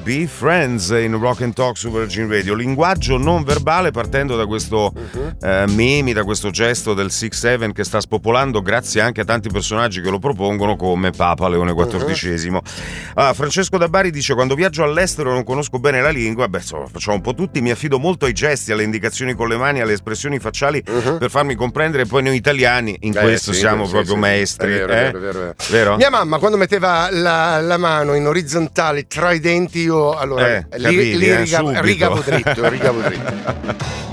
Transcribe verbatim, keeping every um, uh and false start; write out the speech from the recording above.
Be Friends in Rock and Talk su Virgin Radio. Linguaggio non verbale, partendo da questo uh-huh. eh, meme, da questo gesto del six seven che sta spopolando grazie anche a tanti personaggi che lo propongono, come Papa Leone quattordicesimo. Uh-huh. Allora, Francesco da Bari dice: quando viaggio all'estero e non conosco bene la lingua, beh, insomma, facciamo un po' tutti, mi affido molto ai gesti, alle indicazioni con le mani, alle espressioni facciali uh-huh. per farmi comprendere. Poi noi italiani in Beh, questo sì, siamo sì, proprio sì, maestri. Sì. È vero, eh? vero, vero, vero. Vero? Mia mamma quando metteva la, la mano in orizzontale tra i denti, io allora eh, lì, capivi, lì eh, rigavo, rigavo dritto, rigavo dritto.